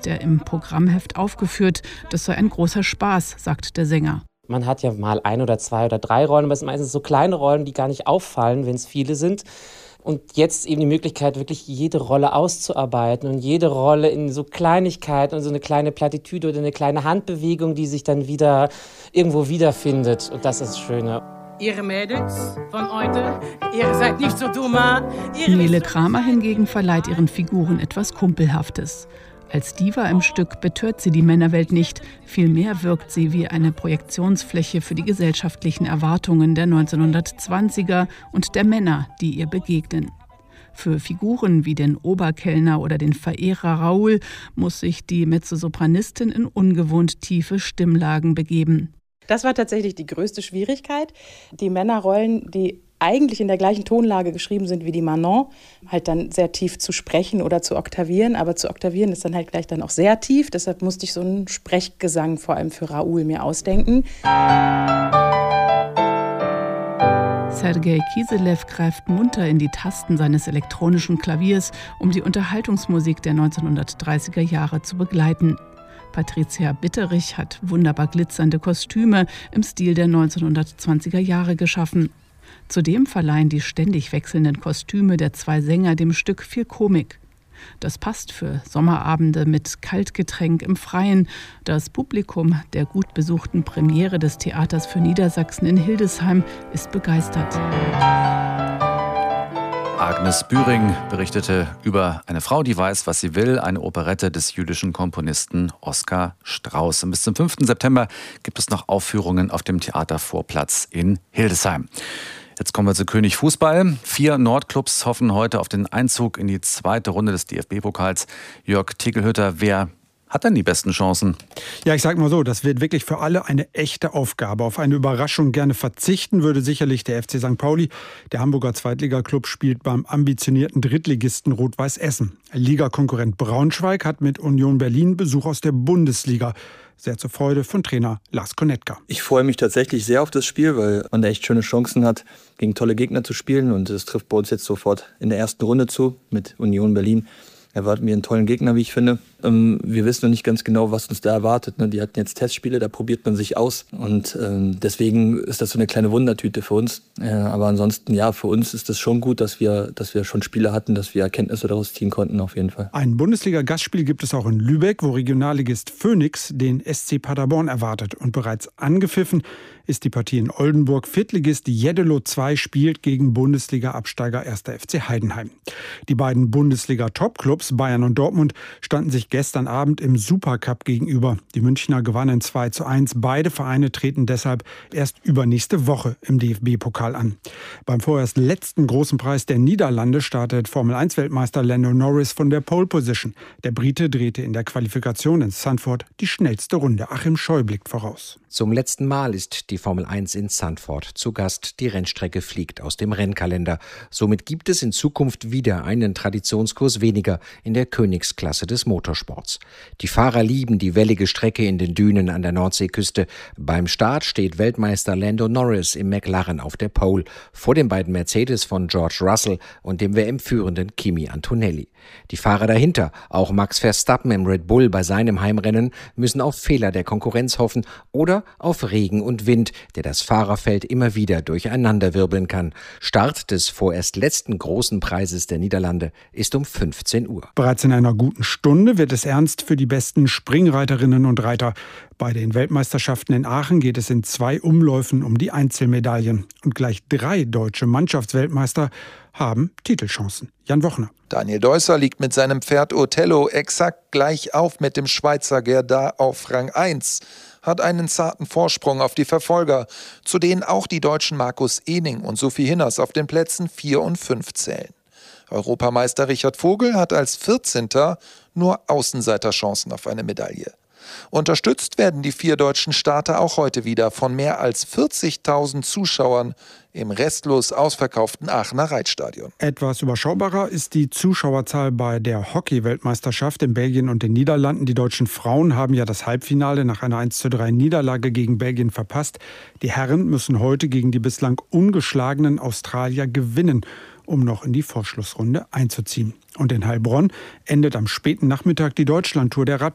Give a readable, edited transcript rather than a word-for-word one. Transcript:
er im Programmheft aufgeführt. Das sei ein großer Spaß, sagt der Sänger. Man hat ja mal 1 oder 2 oder 3 Rollen, aber es sind meistens so kleine Rollen, die gar nicht auffallen, wenn es viele sind. Und jetzt eben die Möglichkeit, wirklich jede Rolle auszuarbeiten und jede Rolle in so Kleinigkeiten und so eine kleine Plattitüde oder eine kleine Handbewegung, die sich dann wieder irgendwo wiederfindet. Und das ist das Schöne. Ihre Mädels von heute, ihr seid nicht so dumm. Nele Kramer hingegen verleiht ihren Figuren etwas Kumpelhaftes. Als Diva im Stück betört sie die Männerwelt nicht, vielmehr wirkt sie wie eine Projektionsfläche für die gesellschaftlichen Erwartungen der 1920er und der Männer, die ihr begegnen. Für Figuren wie den Oberkellner oder den Verehrer Raoul muss sich die Mezzosopranistin in ungewohnt tiefe Stimmlagen begeben. Das war tatsächlich die größte Schwierigkeit. Die Männerrollen, die eigentlich in der gleichen Tonlage geschrieben sind wie die Manon, halt dann sehr tief zu sprechen oder zu oktavieren. Aber zu oktavieren ist dann halt gleich dann auch sehr tief. Deshalb musste ich so einen Sprechgesang vor allem für Raoul mir ausdenken. Sergei Kiselev greift munter in die Tasten seines elektronischen Klaviers, um die Unterhaltungsmusik der 1930er Jahre zu begleiten. Patricia Bitterich hat wunderbar glitzernde Kostüme im Stil der 1920er Jahre geschaffen. Zudem verleihen die ständig wechselnden Kostüme der 2 Sänger dem Stück viel Komik. Das passt für Sommerabende mit Kaltgetränk im Freien. Das Publikum der gut besuchten Premiere des Theaters für Niedersachsen in Hildesheim ist begeistert. Agnes Bühring berichtete über eine Frau, die weiß, was sie will, eine Operette des jüdischen Komponisten Oskar Strauß. Und bis zum 5. September gibt es noch Aufführungen auf dem Theatervorplatz in Hildesheim. Jetzt kommen wir zu König Fußball. 4 Nordclubs hoffen heute auf den Einzug in die 2. Runde des DFB-Pokals. Jörg Tegelhütter, wer hat denn die besten Chancen? Ja, ich sag mal so, das wird wirklich für alle eine echte Aufgabe. Auf eine Überraschung gerne verzichten würde sicherlich der FC St. Pauli. Der Hamburger Zweitligaklub spielt beim ambitionierten Drittligisten Rot-Weiß Essen. Ligakonkurrent Braunschweig hat mit Union Berlin Besuch aus der Bundesliga. Sehr zur Freude von Trainer Lars Konetka. Ich freue mich tatsächlich sehr auf das Spiel, weil man da echt schöne Chancen hat, gegen tolle Gegner zu spielen. Und es trifft bei uns jetzt sofort in der ersten Runde zu mit Union Berlin. Erwarten wir einen tollen Gegner, wie ich finde. Wir wissen noch nicht ganz genau, was uns da erwartet. Die hatten jetzt Testspiele, da probiert man sich aus. Und deswegen ist das so eine kleine Wundertüte für uns. Aber ansonsten, ja, für uns ist es schon gut, dass wir schon Spiele hatten, dass wir Erkenntnisse daraus ziehen konnten, auf jeden Fall. Ein Bundesliga-Gastspiel gibt es auch in Lübeck, wo Regionalligist Phoenix den SC Paderborn erwartet. Und bereits angepfiffen ist die Partie in Oldenburg. Viertligist Jeddelo 2 spielt gegen Bundesliga-Absteiger 1. FC Heidenheim. Die beiden Bundesliga-Topclubs Bayern und Dortmund standen sich gestern Abend im Supercup gegenüber. Die Münchner gewannen 2:1. Beide Vereine treten deshalb erst übernächste Woche im DFB-Pokal an. Beim vorerst letzten großen Preis der Niederlande startet Formel-1-Weltmeister Lando Norris von der Pole Position. Der Brite drehte in der Qualifikation in Zandvoort die schnellste Runde. Achim Scheu blickt voraus. Zum letzten Mal ist die Formel 1 in Zandvoort zu Gast. Die Rennstrecke fliegt aus dem Rennkalender. Somit gibt es in Zukunft wieder einen Traditionskurs weniger in der Königsklasse des Motorsports. Die Fahrer lieben die wellige Strecke in den Dünen an der Nordseeküste. Beim Start steht Weltmeister Lando Norris im McLaren auf der Pole, vor den beiden Mercedes von George Russell und dem WM-führenden Kimi Antonelli. Die Fahrer dahinter, auch Max Verstappen im Red Bull bei seinem Heimrennen, müssen auf Fehler der Konkurrenz hoffen oder auf Regen und Wind, der das Fahrerfeld immer wieder durcheinanderwirbeln kann. Start des vorerst letzten großen Preises der Niederlande ist um 15 Uhr. Bereits in einer guten Stunde wird es ernst für die besten Springreiterinnen und Reiter. Bei den Weltmeisterschaften in Aachen geht es in 2 Umläufen um die Einzelmedaillen. Und gleich 3 deutsche Mannschaftsweltmeister haben Titelchancen. Jan Wochner. Daniel Deusser liegt mit seinem Pferd Othello exakt gleich auf mit dem Schweizer Gerda auf Rang 1. Hat einen zarten Vorsprung auf die Verfolger, zu denen auch die deutschen Markus Ehning und Sophie Hinners auf den Plätzen 4 und 5 zählen. Europameister Richard Vogel hat als 14. nur Außenseiterchancen auf eine Medaille. Unterstützt werden die 4 deutschen Starter auch heute wieder von mehr als 40.000 Zuschauern im restlos ausverkauften Aachener Reitstadion. Etwas überschaubarer ist die Zuschauerzahl bei der Hockey-Weltmeisterschaft in Belgien und den Niederlanden. Die deutschen Frauen haben ja das Halbfinale nach einer 1:3 Niederlage gegen Belgien verpasst. Die Herren müssen heute gegen die bislang ungeschlagenen Australier gewinnen, um noch in die Vorschlussrunde einzuziehen. Und in Heilbronn endet am späten Nachmittag die Deutschlandtour der